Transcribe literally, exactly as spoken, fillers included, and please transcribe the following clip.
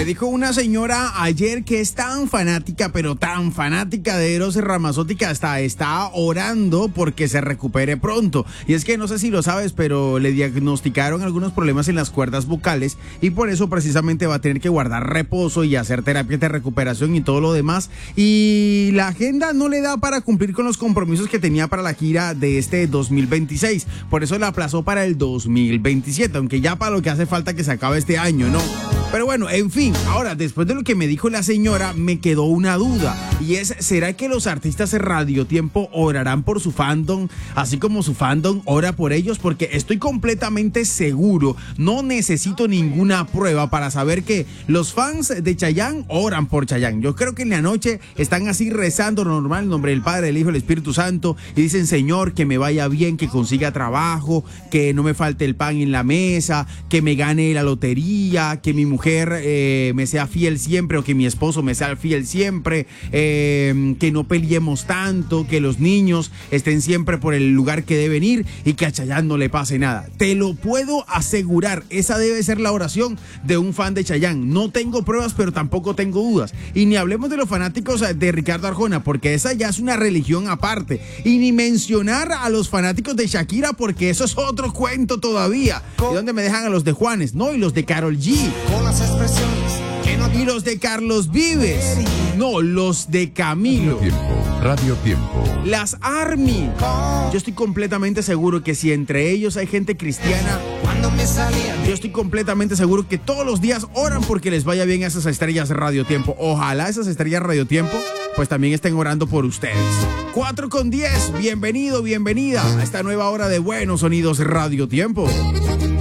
Me dijo una señora ayer que es tan fanática, pero tan fanática de Eros Ramazzotti que hasta está orando porque se recupere pronto. Y es que no sé si lo sabes, pero le diagnosticaron algunos problemas en las cuerdas vocales y por eso precisamente va a tener que guardar reposo y hacer terapias de recuperación y todo lo demás. Y la agenda no le da para cumplir con los compromisos que tenía para la gira de este dos mil veintiséis. Por eso la aplazó para el dos mil veintisiete, aunque ya para lo que hace falta que se acabe este año, ¿no? Pero bueno, en fin, ahora después de lo que me dijo la señora, me quedó una duda. Y es, ¿será que los artistas de Radio Tiempo orarán por su fandom, así como su fandom ora por ellos? Porque estoy completamente seguro, no necesito ninguna prueba para saber que los fans de Chayanne oran por Chayanne. Yo creo que en la noche están así rezando normal, en nombre del Padre, del Hijo y del Espíritu Santo, y dicen: Señor, que me vaya bien, que consiga trabajo, que no me falte el pan en la mesa, que me gane la lotería, que mi mujer eh, me sea fiel siempre, o que mi esposo me sea fiel siempre, eh, que no peleemos tanto, que los niños estén siempre por el lugar que deben ir y que a Chayanne no le pase nada. Te lo puedo asegurar, esa debe ser la oración de un fan de Chayanne. No tengo pruebas, pero tampoco tengo dudas. Y ni hablemos de los fanáticos de Ricardo Arjona, porque esa ya es una religión aparte. Y ni mencionar a los fanáticos de Shakira, porque eso es otro cuento todavía. ¿Y dónde me dejan a los de Juanes? No, y los de Karol G. Con las expresiones que no... Y los de Carlos Vives. No, los de Camilo. Radio Tiempo, Radio Tiempo. Las Army. Yo estoy completamente seguro que si entre ellos hay gente cristiana, Cuando me salía yo estoy completamente seguro que todos los días oran porque les vaya bien a esas estrellas de Radio Tiempo. Ojalá esas estrellas de Radio Tiempo pues también estén orando por ustedes. cuatro con diez, bienvenido, bienvenida a esta nueva hora de Buenos Sonidos Radio Tiempo.